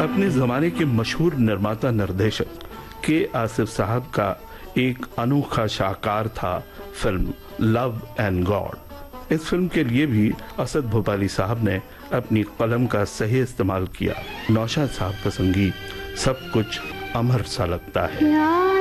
अपने जमाने के मशहूर निर्माता निर्देशक के आसिफ साहब का एक अनोखा शाहकार था फिल्म लव एंड गॉड। इस फिल्म के लिए भी असद भोपाली साहब ने अपनी कलम का सही इस्तेमाल किया। नौशाद साहब का संगीत सब कुछ अमर सा लगता है।